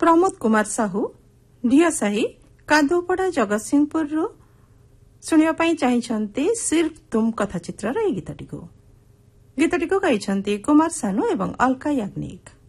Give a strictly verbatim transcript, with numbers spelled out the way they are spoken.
प्रमोद कुमार साहू ढियासाही कादुपड़ा जगतसिंहपुर शुणा चाहिए सिर्फ तुम कथाचित्र गीतटी गीतटी गाई कुमार सानू एवं अलका याग्निक।